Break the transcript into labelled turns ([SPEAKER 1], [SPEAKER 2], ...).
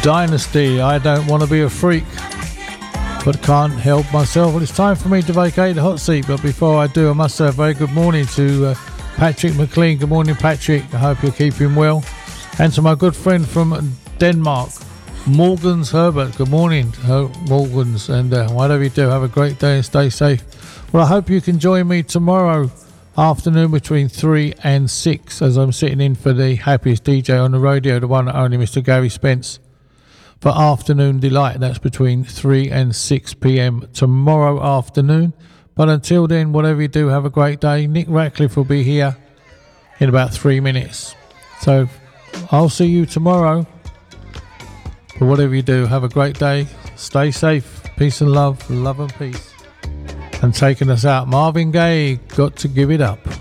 [SPEAKER 1] Dynasty, I don't want to be a freak, but can't help myself. Well, it's time for me to vacate the hot seat, but before I do, I must say a very good morning to Patrick McLean. Good morning, Patrick. I hope you're keeping well. And to my good friend from Denmark, Morgans Herbert. Good morning, Morgans, and whatever you do, have a great day and stay safe. Well, I hope you can join me tomorrow afternoon between 3 and 6 as I'm sitting in for the happiest DJ on the radio, the one and only Mr. Gary Spence, for Afternoon Delight. That's between 3 and 6 p.m. tomorrow afternoon. But until then, whatever you do, have a great day. Nick Ratcliffe will be here in about 3 minutes. So I'll see you tomorrow. But whatever you do, have a great day. Stay safe. Peace and love. Love and peace. And taking us out, Marvin Gaye, Got to Give It Up.